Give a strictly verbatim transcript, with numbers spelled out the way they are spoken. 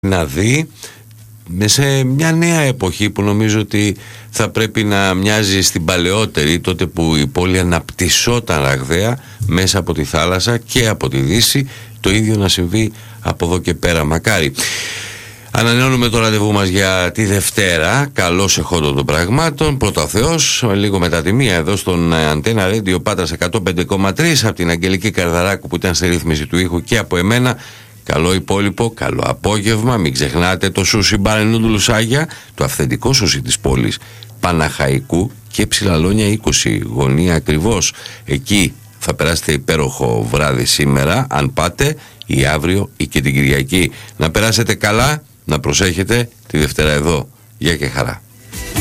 να δει σε μια νέα εποχή που νομίζω ότι θα πρέπει να μοιάζει στην παλαιότερη, τότε που η πόλη αναπτυσσόταν ραγδαία μέσα από τη θάλασσα και από τη Δύση, το ίδιο να συμβεί από εδώ και πέρα, μακάρι. Ανανεώνουμε το ραντεβού μας για τη Δευτέρα, καλώς εχόντων των πραγμάτων, πρώτα ο Θεός, λίγο μετά τη μία εδώ στον Αντένα Radio Πάτρας εκατόν πέντε κόμμα τρία, από την Αγγελική Καρδαράκου που ήταν στη ρύθμιση του ήχου και από εμένα. Καλό υπόλοιπο, καλό απόγευμα. Μην ξεχνάτε το σούσι μπαρ Νούντουλουσάγια, το αυθεντικό σούσι της πόλης Παναχαϊκού και Ψηλαλόνια είκοσι, γωνία ακριβώς. Εκεί θα περάσετε υπέροχο βράδυ σήμερα, αν πάτε, ή αύριο ή και την Κυριακή. Να περάσετε καλά, να προσέχετε, τη Δευτέρα εδώ. Γεια και χαρά.